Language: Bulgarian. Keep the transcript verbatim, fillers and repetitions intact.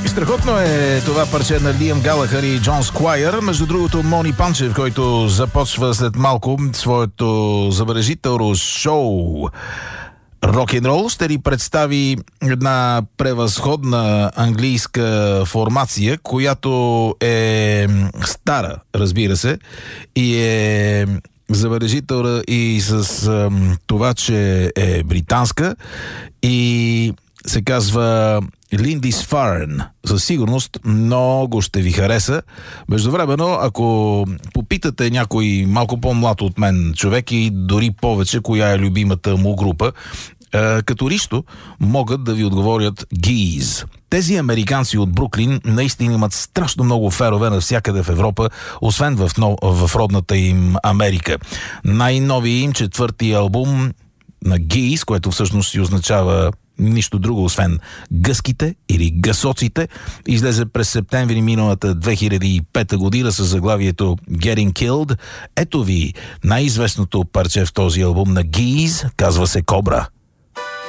Страхотно е това парче на Лиам Галахър и Джон Сквайър. Между другото, Мони Панчев, който започва след малко своето забележително шоу рок-н-рол, ще ни представи една превъзходна английска формация, която е стара, разбира се, и е забележителна и с а, това, че е британска и се казва Линдис Фарен. Със сигурност много ще ви хареса. Междувременно, ако попитате някой малко по-млад от мен човек и дори повече, коя е любимата му група, е, като рищо могат да ви отговорят Gees. Тези американци от Бруклин наистина имат страшно много фенове навсякъде в Европа, освен в, нов... в родната им Америка. Най-новият им четвърти албум на Gees, което всъщност си означава нищо друго, освен гъските или гъсоците, излезе през септември миналата две хиляди и пета година с заглавието Getting Killed. Ето ви най-известното парче в този албум на Gees, казва се Кобра.